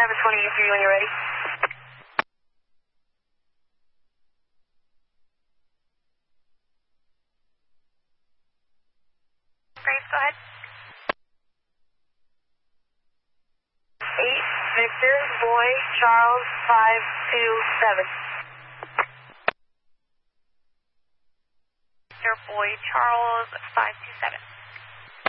have a 28 when you're ready. Grace, go ahead. 8, Victor, Boy, Charles, 527. Victor, Boy, Charles, 527.